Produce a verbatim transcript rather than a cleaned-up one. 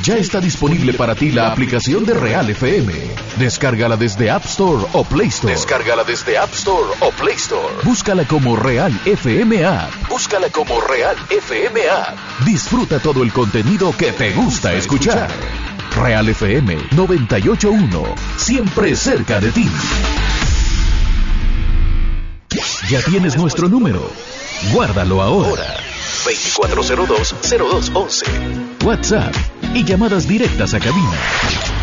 Ya está disponible para ti la aplicación de Real F M. Descárgala desde App Store o Play Store. Descárgala desde App Store o Play Store. Búscala como Real F M App. Búscala como Real F M App. Disfruta todo el contenido que te gusta escuchar. Real F M noventa y ocho punto uno. Siempre cerca de ti. Ya tienes nuestro número. Guárdalo ahora. veinticuatro cero dos, cero dos once. WhatsApp y llamadas directas a cabina.